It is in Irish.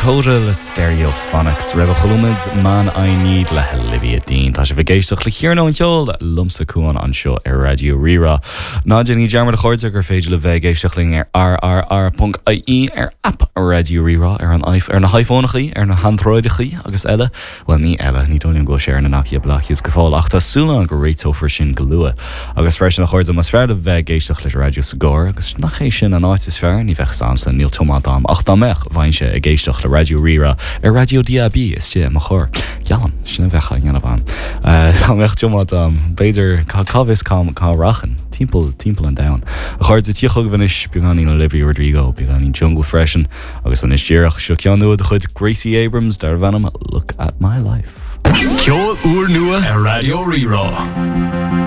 Dakota le Stereophonics Rebel Chulumid Man I Need le Olivia Dean Tá sé bhgéisteach le chéarnó an teol lumsa cuan an seo Radio Rira ná déanaí dearmar de chuirte gur féidir le bheith géisteachling rrr.ie app Radio Rira an na iPhone-chaí na Android-chaí agus eile well ní eile ní dóíon go séar na Nokia blachas go fáil ach tásúla an go réitófar sin go lua agus freis na chuirte mas fear a bheith géisteach le Radio Sagor agus nach é sin an áit is fear ní bheith samsa níl tomátám ach dá mech bhain se a géisteach le Radio Rira Radio DAB is tí mar chóir Jalan sinna bhecha gana bhain tá mech tomátám beidir cábhis cá rachan timple and down a chuir de tíoch bhanis beganí Olivia Rodrigo beganí Jungle Freshen agus an is díireach seo ceanú de chud Gracie Abrams dar bhanam Look at My Life Ceol úr nua a Radio Rira